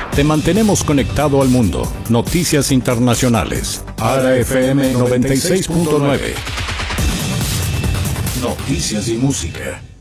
Te mantenemos conectado al mundo. Noticias internacionales. ARA FM 96.9. Noticias y música.